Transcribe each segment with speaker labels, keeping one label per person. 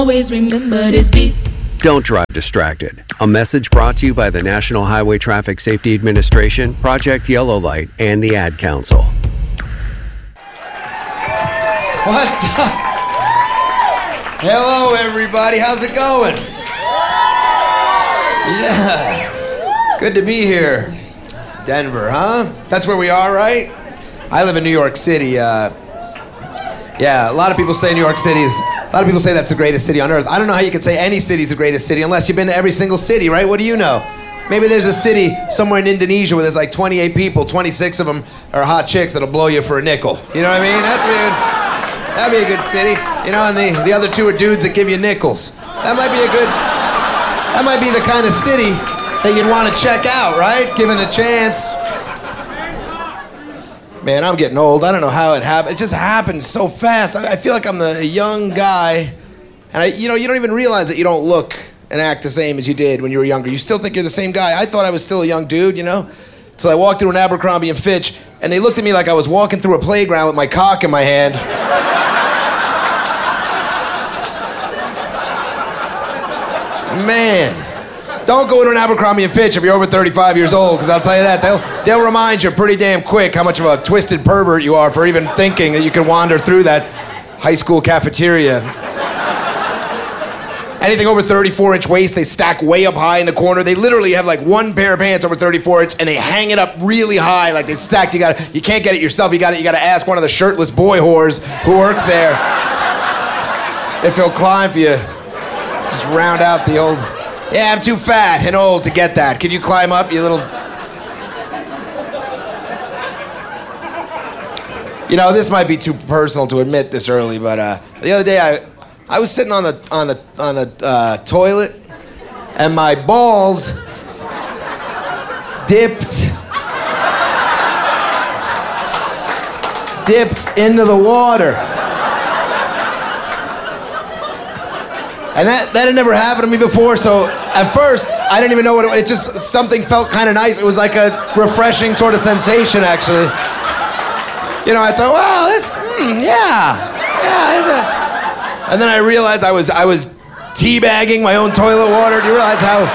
Speaker 1: Always remember this beat.
Speaker 2: Don't drive distracted. A message brought to you by the National Highway Traffic Safety Administration, Project Yellow Light, and the Ad Council.
Speaker 3: What's up? Hello, everybody. How's it going? Yeah. Good to be here. Denver, huh? That's where we are, right? I live in New York City. Yeah, a lot of people say New York City is... A lot of people say that's the greatest city on earth. I don't know how you could say any city's the greatest city unless you've been to every single city, right? What do you know? Maybe there's a city somewhere in Indonesia where there's like 28 people, 26 of them are hot chicks that'll blow you for a nickel. You know what I mean? That'd be a good city. You know, and the other two are dudes that give you nickels. That might be the kind of city that you'd want to check out, right? Given a chance. Man, I'm getting old. I don't know how it happened. It just happened so fast. I feel like I'm a young guy. And you don't even realize that you don't look and act the same as you did when you were younger. You still think you're the same guy. I thought I was still a young dude, you know? Until I walked through an Abercrombie and Fitch, and they looked at me like I was walking through a playground with my cock in my hand. Man. Don't go into an Abercrombie & Fitch if you're over 35 years old, because I'll tell you that, they'll remind you pretty damn quick how much of a twisted pervert you are for even thinking that you can wander through that high school cafeteria. Anything over 34-inch waist, they stack way up high in the corner. They literally have like one pair of pants over 34-inch, and they hang it up really high, like they stacked. You can't get it yourself. You got to ask one of the shirtless boy whores who works there if he'll climb for you. Just round out the old... Yeah, I'm too fat and old to get that. Can you climb up, you little... You know, this might be too personal to admit this early, but the other day I was sitting on the toilet, and my balls dipped into the water. And that had never happened to me before, so at first, I didn't even know what it just, something felt kind of nice. It was like a refreshing sort of sensation, actually. You know, I thought, well, yeah. And then I realized I was teabagging my own toilet water. Do you realize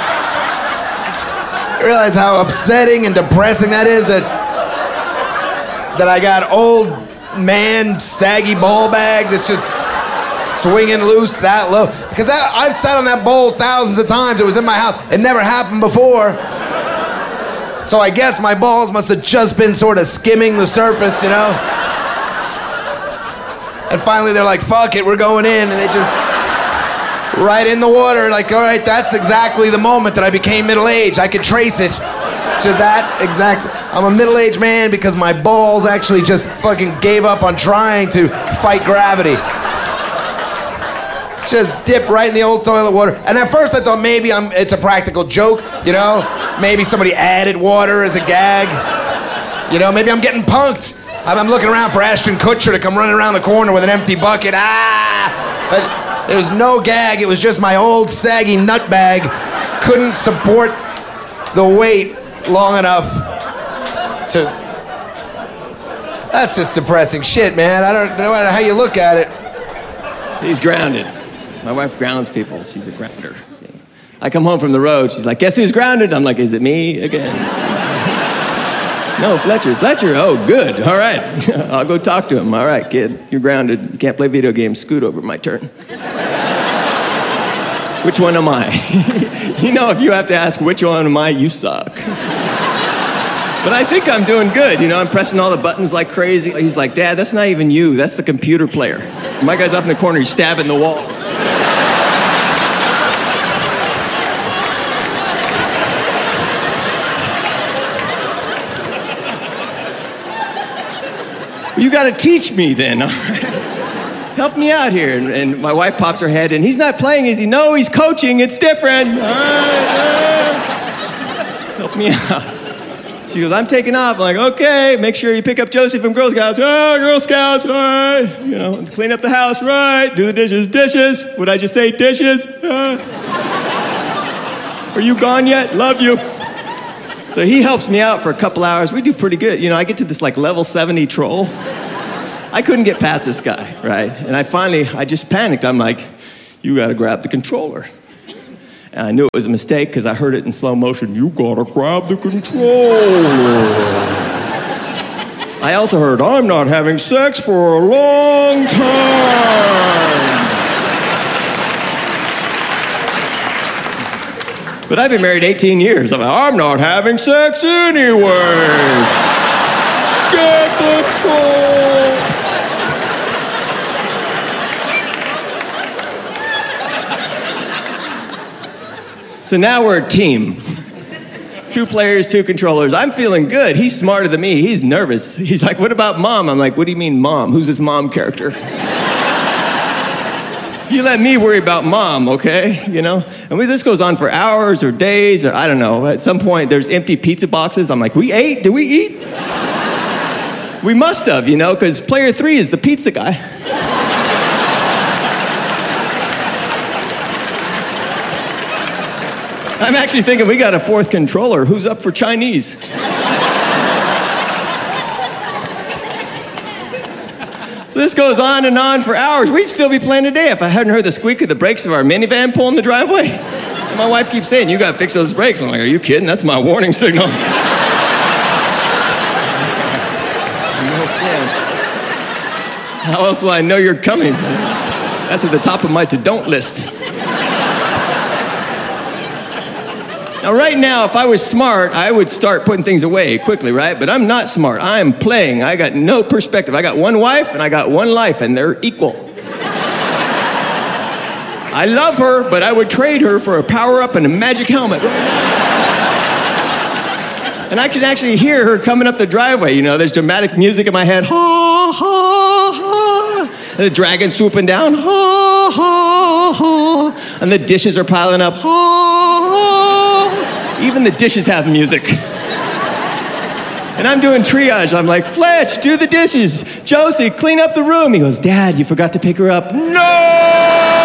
Speaker 3: how upsetting and depressing that is? That I got old man, saggy ball bag that's just swinging loose that low. Because I've sat on that bowl thousands of times. It was in my house. It never happened before. So I guess my balls must have just been sort of skimming the surface, you know? And finally they're like, fuck it, we're going in. And they just, right in the water, like, all right, that's exactly the moment that I became middle-aged. I could trace it to that exact... I'm a middle-aged man because my balls actually just fucking gave up on trying to fight gravity. Just dip right in the old toilet water. And at first I thought maybe it's a practical joke, you know? Maybe somebody added water as a gag. You know, maybe I'm getting punked. I'm looking around for Ashton Kutcher to come running around the corner with an empty bucket. But there was no gag. It was just my old saggy nut bag couldn't support the weight long enough to... That's just depressing shit, man. I don't know how you look at it.
Speaker 4: He's grounded. My wife grounds people. She's a grounder. I come home from the road. She's like, guess who's grounded? I'm like, is it me again? No, Fletcher. Fletcher, oh, good. All right. I'll go talk to him. All right, kid, you're grounded. You can't play video games. Scoot over, my turn. Which one am I? You know, if you have to ask which one am I, you suck. But I think I'm doing good. You know, I'm pressing all the buttons like crazy. He's like, Dad, that's not even you. That's the computer player. My guy's up in the corner. He's stabbing the wall. You got to teach me then. Help me out here. And my wife pops her head in. He's not playing, is he? No, he's coaching. It's different. Help me out. She goes, I'm taking off. I'm like, okay, make sure you pick up Josie from Girl Scouts. Oh, Girl Scouts, right. You know, clean up the house, right. Do the dishes. Dishes. Would I just say dishes? Are you gone yet? Love you. So he helps me out for a couple hours. We do pretty good. You know, I get to this like level 70 troll. I couldn't get past this guy, right? And I just panicked. I'm like, you gotta grab the controller. And I knew it was a mistake because I heard it in slow motion. You gotta grab the controller. I also heard, I'm not having sex for a long time. But I've been married 18 years. I'm not having sex anyways. Get the call. So now we're a team. 2 players, 2 controllers. I'm feeling good. He's smarter than me. He's nervous. He's like, what about mom? I'm like, what do you mean mom? Who's this mom character? You let me worry about mom, okay? You know? And this goes on for hours or days, or I don't know. At some point, there's empty pizza boxes. I'm like, we ate? Did we eat? We must have, you know, because player 3 is the pizza guy. I'm actually thinking we got a 4th controller. Who's up for Chinese? So this goes on and on for hours. We'd still be playing today if I hadn't heard the squeak of the brakes of our minivan pulling the driveway. And my wife keeps saying, you gotta fix those brakes. I'm like, are you kidding? That's my warning signal. No chance. How else will I know you're coming? That's at the top of my to-don't list. Now, right now, if I was smart, I would start putting things away quickly, right? But I'm not smart. I am playing. I got no perspective. I got one wife and I got one life, and they're equal. I love her, but I would trade her for a power-up and a magic helmet. And I can actually hear her coming up the driveway. You know, there's dramatic music in my head. Ha, ha, ha. And the dragon swooping down. Ha, ha, ha. And the dishes are piling up. Ha, ha. Even the dishes have music. And I'm doing triage. I'm like, Fletch, do the dishes. Josie, clean up the room. He goes, Dad, you forgot to pick her up. No!